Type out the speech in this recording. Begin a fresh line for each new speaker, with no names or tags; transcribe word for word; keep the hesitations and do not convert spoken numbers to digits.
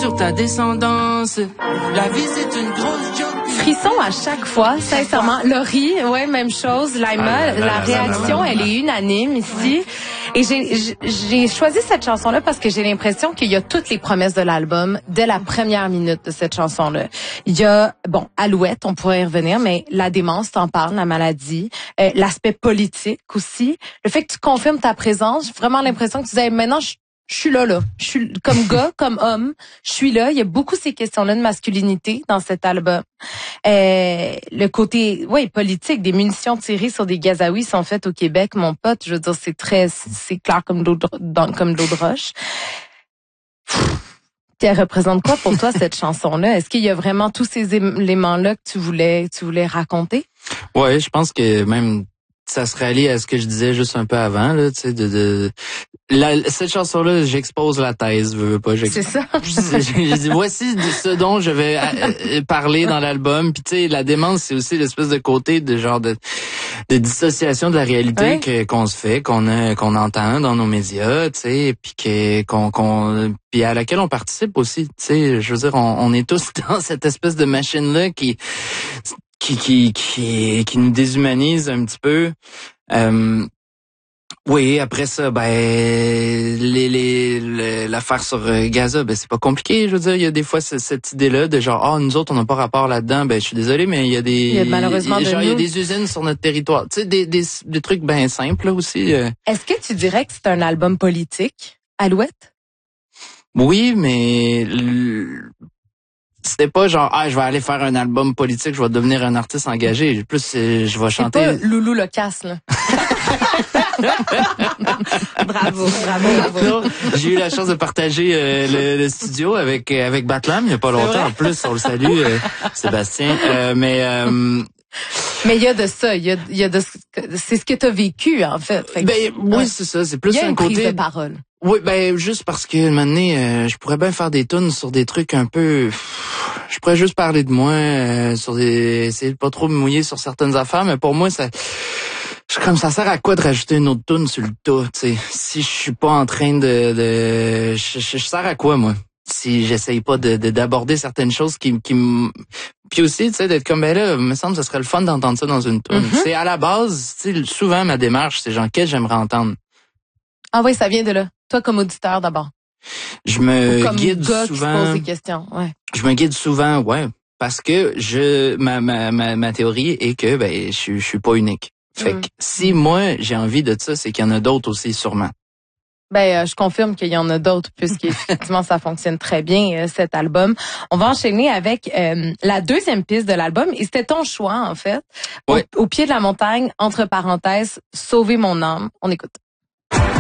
sur ta descendance. La vie c'est une grosse joke.
Frisson à chaque fois, sincèrement. Laurie, ouais, même chose. Laima,
Ah,
la réaction, elle est unanime ici. Et j'ai, j'ai choisi cette chanson-là parce que j'ai l'impression qu'il y a toutes les promesses de l'album dès la première minute de cette chanson-là. Il y a, bon, Alouette, on pourrait y revenir, mais la démence, t'en parles, la maladie, euh, l'aspect politique aussi, le fait que tu confirmes ta présence, j'ai vraiment l'impression que tu disais, maintenant, je Je suis là, là. Je suis comme gars, comme homme. Je suis là. Il y a beaucoup ces questions-là de masculinité dans cet album. Euh, le côté, ouais, politique, des munitions tirées sur des Gazaouis sont faites au Québec, mon pote. Je veux dire, c'est très, c'est clair comme l'eau de, dans, comme l'eau de roche. Puis elle représente quoi pour toi, cette chanson-là? Est-ce qu'il y a vraiment tous ces éléments-là que tu voulais, tu voulais raconter?
Ouais, je pense que même ça se rallie à ce que je disais juste un peu avant, là, tu sais, de, de la, cette chanson-là, j'expose la thèse, veux, veux pas.
C'est ça.
J'ai dit, voici de ce dont je vais euh, parler dans l'album. Puis tu sais, la démence, c'est aussi l'espèce de côté de genre de, de dissociation de la réalité
ouais.
que qu'on se fait, qu'on a, qu'on entend dans nos médias, tu sais, puis que qu'on qu'on puis à laquelle on participe aussi. Tu sais, je veux dire, on, on est tous dans cette espèce de machine-là qui qui qui qui qui nous déshumanise un petit peu. Euh, oui, après ça, ben les les, les l'affaire sur Gaza, ben c'est pas compliqué. Je veux dire, il y a des fois cette, cette idée-là de genre, ah, oh, nous autres on n'a pas rapport là-dedans. Ben je suis désolé, mais il y a des
il y a malheureusement
il y a, genre,
de
il y a des usines sur notre territoire. Tu sais, des des des trucs bien simples là aussi. Euh.
Est-ce que tu dirais que c'est un album politique, Alouette?
Oui, mais c'était pas genre, ah, je vais aller faire un album politique, je vais devenir un artiste engagé. Plus, je vais chanter.
C'est pas Loulou Locasse, là. bravo, bravo, bravo.
J'ai eu la chance de partager euh, le, le studio avec avec Batlam il y a pas longtemps. En plus, on le salue, euh, Sébastien. Euh, mais euh,
mais il y a de ça, il y a, il y a de, c'est ce que t'as vécu en fait. fait que,
ben oui,
ouais.
c'est ça. C'est plus
il y a
un
une
côté
prise de parole.
Oui, ben juste parce que un moment donné, euh, je pourrais bien faire des tunes sur des trucs un peu. Je pourrais juste parler de moi, euh, sur des, essayer de pas trop me mouiller sur certaines affaires, mais pour moi ça. Je, comme ça sert à quoi de rajouter une autre tune sur le tas, tu sais. Si je suis pas en train de, de je, je, je sers à quoi moi si j'essaye pas de, de d'aborder certaines choses qui qui me puis aussi tu sais d'être comme ben là, il me semble que ce serait le fun d'entendre ça dans une tune. Mm-hmm. C'est à la base, tu sais, souvent ma démarche c'est genre qu'est-ce que j'aimerais entendre.
Ah oui, ça vient de là. Toi comme auditeur d'abord.
Je me
Ou comme
guide
gars
souvent.
Qui pose des questions, ouais.
Je me guide souvent, ouais, parce que je ma ma ma, ma théorie est que ben je je suis pas unique. Fait que si moi j'ai envie de ça, c'est qu'il y en a d'autres aussi sûrement.
Ben, euh, je confirme qu'il y en a d'autres puisqu'effectivement ça fonctionne très bien euh, cet album. On va enchaîner avec euh, la deuxième piste de l'album et c'était ton choix en fait.
Ouais.
Au, au pied de la montagne, entre parenthèses, sauver mon âme. On écoute.